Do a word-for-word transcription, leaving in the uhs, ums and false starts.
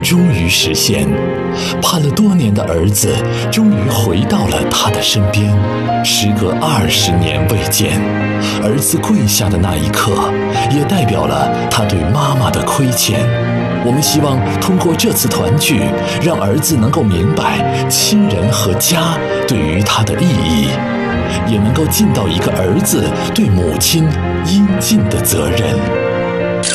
终于实现，盼了多年的儿子终于回到了他的身边。时隔二十年未见，儿子跪下的那一刻，也代表了他对妈妈的亏欠。我们希望通过这次团聚，让儿子能够明白亲人和家对于他的意义，也能够尽到一个儿子对母亲应尽的责任。